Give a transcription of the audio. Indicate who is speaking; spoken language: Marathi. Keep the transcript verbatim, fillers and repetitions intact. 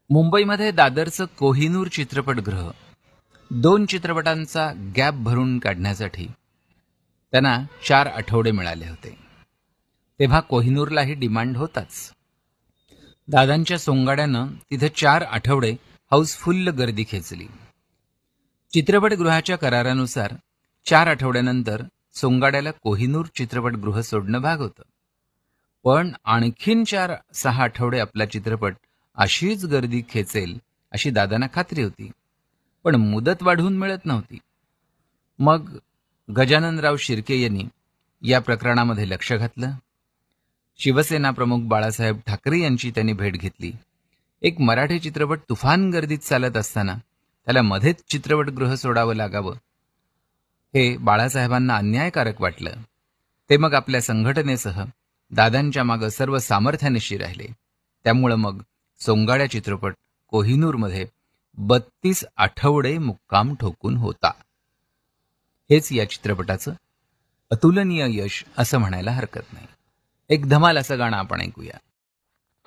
Speaker 1: मुंबईमध्ये दादरचं कोहिनूर चित्रपटगृह दोन चित्रपटांचा गॅप भरून काढण्यासाठी त्यांना चार आठवडे मिळाले होते. तेव्हा कोहिनूरलाही डिमांड होताच. दादांच्या सोंगाड्यानं तिथे चार आठवडे हाऊसफुल्ल गर्दी खेचली. चित्रपटगृहाच्या करारानुसार चार आठवड्यानंतर सोंगाड्याला कोहिनूर चित्रपटगृह सोडणं भाग होतं. पण आणखीन चार सहा आठवडे आपला चित्रपट अशीच गर्दी खेचेल अशी दादांना खात्री होती, पण मुदत वाढवून मिळत नव्हती. मग गजाननराव शिर्के यांनी या प्रकरणामध्ये लक्ष घातलं. शिवसेना प्रमुख बाळासाहेब ठाकरे यांची त्यांनी भेट घेतली. एक मराठी चित्रपट तुफान गर्दीत चालत असताना त्याला मध्येच चित्रपटगृह सोडावं लागावं हे बाळासाहेबांना अन्यायकारक वाटलं. ते मग आपल्या संघटनेसह दादांच्या मागं सर्व सामर्थ्यानिशी राहिले. त्यामुळं मग सोंगाड्या चित्रपट कोहिनूरमध्ये बत्तीस आठवडे मुक्काम ठोकून होता. हेच या चित्रपटाचं अतुलनीय यश असं म्हणायला हरकत नाही. एक धमाल असं गाणं आपण ऐकूया.